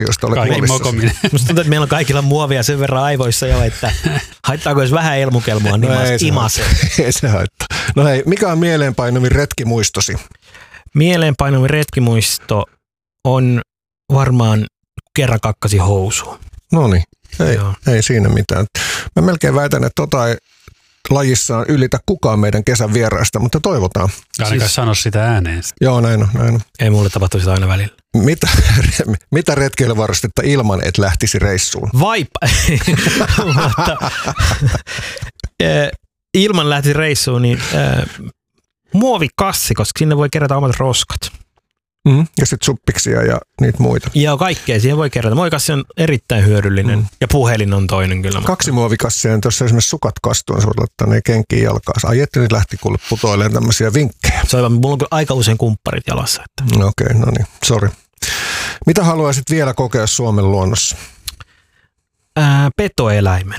josta olet Kaikki huolissasi? mokominen. Musta tuntuu, että meillä on kaikilla muovia sen verran aivoissa jo, että haittaako jos vähän elmukelmua, niin imase. Ei se haittaa. No hei, mikä on mieleenpainuvin retkimuistosi? Mieleenpainuvin retkimuisto on varmaan kerran kakkasi housuun. Noniin, ei siinä mitään. Mä melkein väitän, että ei lajissaan ylitä kukaan meidän kesän vieraista, mutta toivotaan. Ainakaan sano sitä ääneen. Joo, näin on. Ei mulle tapahtu sitä aina välillä. Mitä retkeilyvarustetta ilman, et lähtisi reissuun? Vaipa. Ilman lähtisi reissuun, niin muovikassi, koska sinne voi kerätä omat roskat. Ja sitten suppiksia ja niitä muita. Joo, kaikkea siihen voi kerätä. Muovikassi on erittäin hyödyllinen ja puhelin on toinen kyllä. 2 muovikassia, niin tuossa esimerkiksi sukat kastuun, sä voit laittaa ne kenkiin jalkaan. Ai että nyt lähti kuule putoilemaan tämmöisiä vinkkejä. Mulla on kyllä aika usein kumpparit jalassa. Okei, no niin, sori. Mitä haluaisit vielä kokea Suomen luonnossa? Petoeläimen.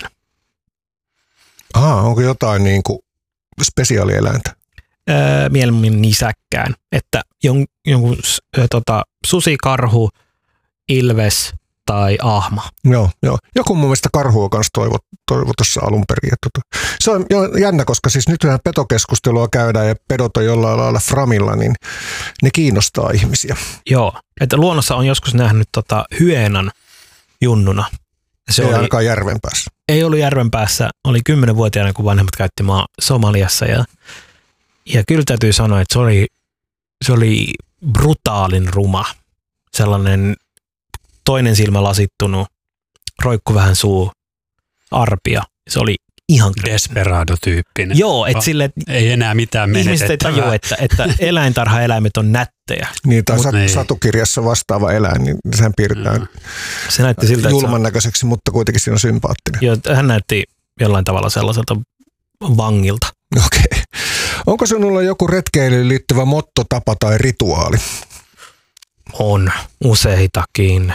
Onko jotain niin kuin spesiaalieläintä? Mieluummin nisäkkään, että jonkun susi, karhu, ilves tai ahma. Joo. Joku mun mielestä karhu on kanssa toivo tuossa alun perin. Se on jännä, koska siis nythän petokeskustelua käydään ja pedot on jollain lailla framilla, niin ne kiinnostaa ihmisiä. Joo, että luonnossa on joskus nähnyt hyenan junnuna. Se ei ainakaan Järvenpäässä. Ei ollut Järvenpäässä, oli 10-vuotiaana, kun vanhemmat käytti maa Somaliassa ja kyllä täytyy sanoa, että se oli brutaalin ruma. Sellainen toinen silmä lasittunut, roikku vähän suu, arpia. Se oli ihan desperado-tyyppinen. Joo, että sille ei enää mitään menetettävää. Ihmiset ei tajua, että eläintarhaeläimet on nättejä. Niin, tai satukirjassa vastaava eläin, niin sehän piirretään se näytti siltä, julman näköiseksi, mutta kuitenkin siinä on sympaattinen. Joo, hän näytti jollain tavalla sellaiselta vangilta. Okei. Onko sinulla joku retkeilyyn liittyvä motto, tapa tai rituaali? On useitakin.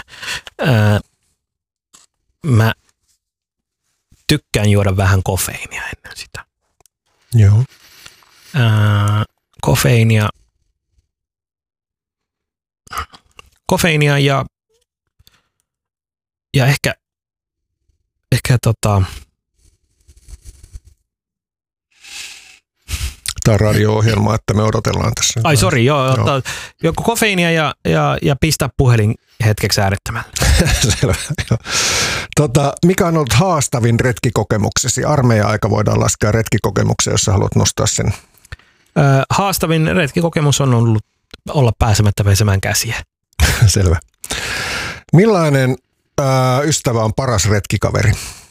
Mä tykkään juoda vähän kofeiinia ennen sitä. Joo. Kofeiinia ja ehkä Tämä on radio-ohjelma, että me odotellaan tässä. Ai sori, joo. Joku kofeiinia ja pistää puhelin hetkeksi äärettömälle. Selvä, joo. Mikä on ollut haastavin retkikokemuksesi? Armeija-aika voidaan laskea retkikokemukseen, jos sä haluat nostaa sen. Haastavin retkikokemus on ollut olla pääsemättä pesemään käsiä. Selvä. Millainen ystävä on paras retkikaveri?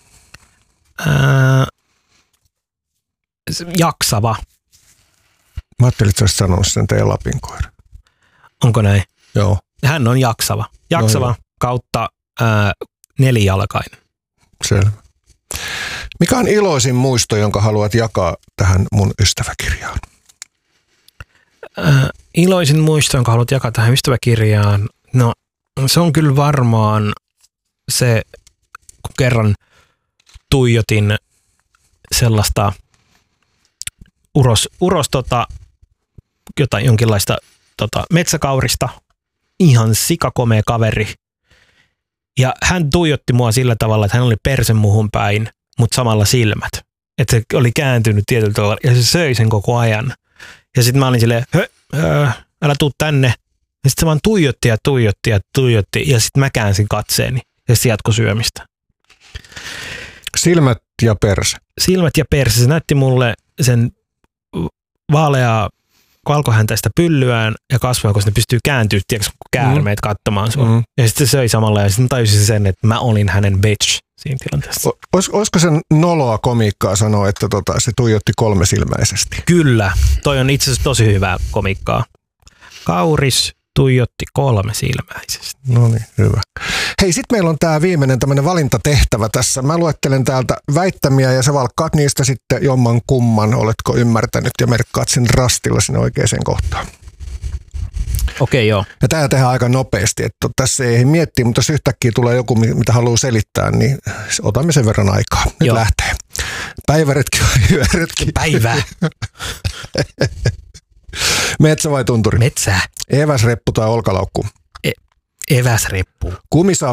Jaksava. Mä ajattelin, että sä olisit sanonut sen teidän Lapin koira. Onko näin? Joo. Hän on jaksava. Jaksava kautta nelijalkainen. Selvä. Mikä on iloisin muisto, jonka haluat jakaa tähän mun ystäväkirjaan? Iloisin muisto, jonka haluat jakaa tähän ystäväkirjaan? No, se on kyllä varmaan se, kun kerran tuijotin sellaista jonkinlaista metsäkaurista, ihan sikakomea kaveri. Ja hän tuijotti mua sillä tavalla, että hän oli persen muhun päin, mutta samalla silmät. Että se oli kääntynyt tietyllä tavalla ja se söi sen koko ajan. Ja sitten mä olin silleen, älä tuu tänne. Ja sitten se vaan tuijotti ja sitten mä käänsin katseeni ja sitten jatkoi syömistä. Silmät ja perse. Silmät ja perse. Se näytti mulle sen vaaleaa valkohäntäistä pyllyään ja kasvoja, koska ne pystyy kääntyä, tiedätkö, kun käärmeet katsomaan sua. Ja sitten se söi samalla ja sitten tajusin sen, että mä olin hänen bitch siinä tilanteessa. Olisiko sen noloa komiikkaa sanoa, että se tuijotti kolmesilmäisesti? Kyllä. Toi on itse asiassa tosi hyvää komiikkaa. Kauris tuijotti kolmesilmäisesti. No niin, hyvä. Hei, sit meillä on tää viimeinen tämmönen valintatehtävä tässä. Mä luettelen täältä väittämiä ja sä valkkaat niistä sitten jomman kumman. Oletko ymmärtänyt ja merkkaat sen rastilla sinne oikeaan kohtaan. Okei, joo. Ja tää tehdään aika nopeasti, että tässä ei miettiä, mutta jos yhtäkkiä tulee joku, mitä haluaa selittää, niin otamme sen verran aikaa. Nyt joo. Lähtee. Päiväretki vai yöretki? Päivää. Metsä vai tunturi? Metsää. Eväsreppu tai olkalaukku? Eväsreppu.